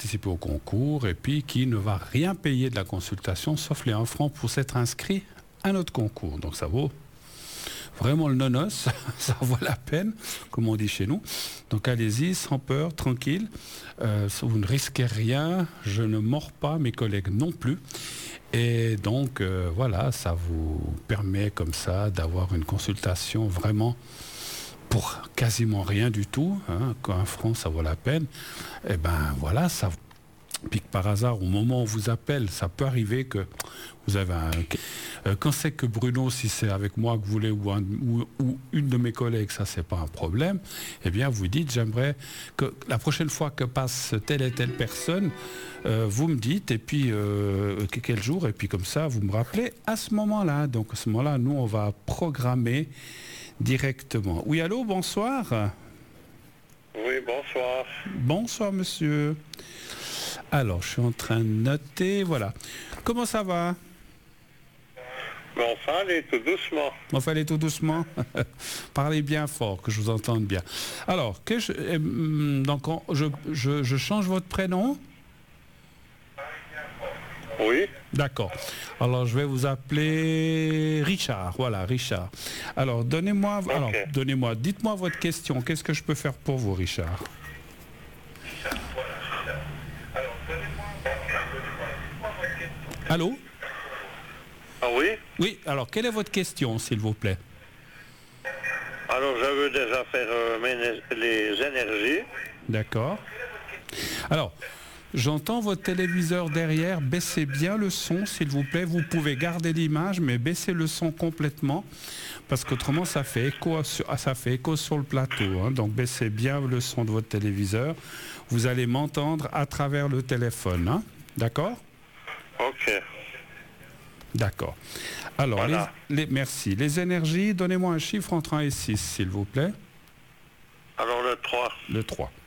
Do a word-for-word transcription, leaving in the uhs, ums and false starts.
participer au concours et puis qui ne va rien payer de la consultation sauf les un franc pour s'être inscrit à notre concours. Donc ça vaut vraiment le nonos, ça vaut la peine, comme on dit chez nous. Donc allez-y, sans peur, tranquille. Euh, vous ne risquez rien, je ne mords pas, mes collègues non plus. Et donc euh, voilà, ça vous permet comme ça d'avoir une consultation vraiment pour quasiment rien du tout. Hein, quand un franc, ça vaut la peine. Et ben voilà, ça. Puis que par hasard, au moment où on vous appelle, ça peut arriver que vous avez un... Euh, quand c'est que Bruno, si c'est avec moi que vous voulez, ou, un, ou, ou une de mes collègues, ça, c'est pas un problème, eh bien, vous dites, j'aimerais que la prochaine fois que passe telle et telle personne, euh, vous me dites, et puis, euh, quel jour, et puis comme ça, vous me rappelez à ce moment-là. Donc, à ce moment-là, nous, on va programmer directement. Oui, allô, bonsoir. Oui, bonsoir. Bonsoir, monsieur. Alors, je suis en train de noter, voilà. Comment ça va? Mais enfin, allez tout doucement. Enfin, allez tout doucement. Parlez bien fort, que je vous entende bien. Alors, que je, euh, donc, on, je, je, je change votre prénom? Oui. D'accord. Alors, je vais vous appeler Richard. Voilà, Richard. Alors, donnez-moi, okay. alors, donnez-moi, dites-moi votre question. Qu'est-ce que je peux faire pour vous, Richard? Allô? Ah oui? Oui, alors quelle est votre question, s'il vous plaît? Alors, je veux déjà faire euh, mes, les énergies. D'accord. Alors, j'entends votre téléviseur derrière. Baissez bien le son, s'il vous plaît. Vous pouvez garder l'image, mais baissez le son complètement, parce qu'autrement, ça fait écho, ça fait écho sur le plateau. Hein. Donc, baissez bien le son de votre téléviseur. Vous allez m'entendre à travers le téléphone. Hein. D'accord? Ok. D'accord. Alors, voilà. les, les, merci. Les énergies, donnez-moi un chiffre entre un et six, s'il vous plaît. Alors, le trois. Le trois.